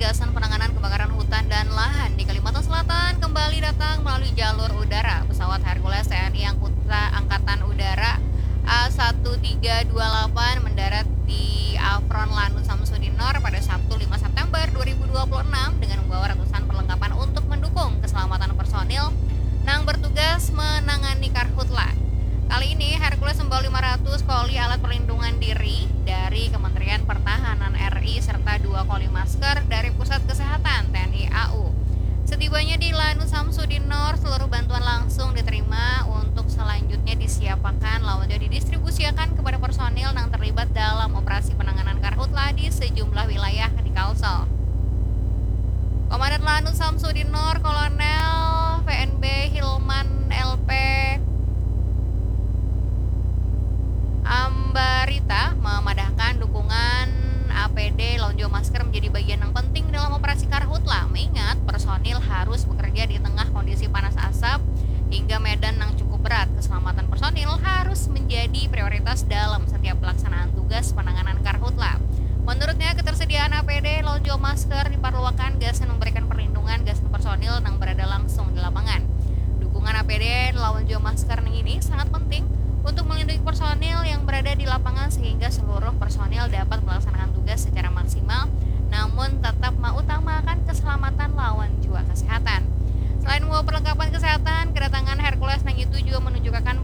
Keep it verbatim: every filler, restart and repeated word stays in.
Satgasan Penanganan Kebakaran Hutan dan Lahan di Kalimantan Selatan kembali datang melalui jalur udara. Pesawat Hercules T N I Angkuta, Angkatan Udara A satu tiga dua delapan mendarat di Afron Lanut Samsudin Nor pada Sabtu lima September dua ribu dua puluh enam dengan membawa ratusan perlengkapan untuk mendukung keselamatan personil yang bertugas menangani karhutla. Kali ini Hercules membawa lima ratus koli alat perlindungan diri dari Kementerian Pertahanan R I serta dua koli masker dari Pusat Kesehatan T N I A U. Setibanya di Lanut Samsudin Nor, seluruh bantuan langsung diterima untuk selanjutnya disiapkan lalu didistribusikan kepada personil yang terlibat dalam operasi penanganan karhutla di sejumlah wilayah di Kalsel. Komandan Lanut Samsudin Nor Kolonel V N B Hilman L P Ambarita memadahkan dukungan A P D lonjo masker menjadi bagian yang penting dalam operasi karhutla, mengingat personil harus bekerja di tengah kondisi panas asap hingga medan yang cukup berat. Keselamatan personil harus menjadi prioritas dalam setiap pelaksanaan tugas penanganan karhutla. Menurutnya, ketersediaan A P D lonjo masker diperlukan gasan memberikan perlindungan gasan personil yang berada langsung di lapangan. Dukungan A P D lonjo masker ini sangat penting untuk melindungi personil yang berada di lapangan sehingga seluruh personil dapat melaksanakan tugas secara maksimal, namun tetap mengutamakan keselamatan lawan juga kesehatan. Selain membawa perlengkapan kesehatan, kedatangan Hercules yang itu juga menunjukkan